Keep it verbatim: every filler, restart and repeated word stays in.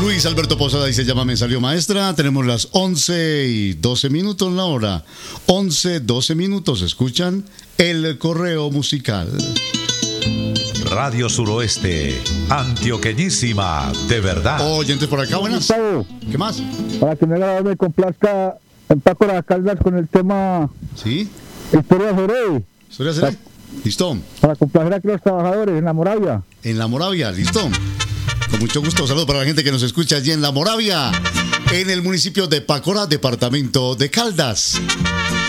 Luis Alberto Posada dice, llama, me salió maestra. Tenemos las once y doce minutos la hora. once, doce minutos. Escuchan el correo musical. Radio Suroeste, antioqueñísima, de verdad. Oyentes por acá, buenas. Gustavo, ¿Qué más? para que me, haga- me complazca en Paco Las Caldas con el tema ¿Sí? Historia sobre, ¿Historia será? Listo. para complacer aquí a los trabajadores en la Moravia. En La Moravia, listo. Con mucho gusto, saludos para la gente que nos escucha allí en La Moravia, en el municipio de Pacora, departamento de Caldas.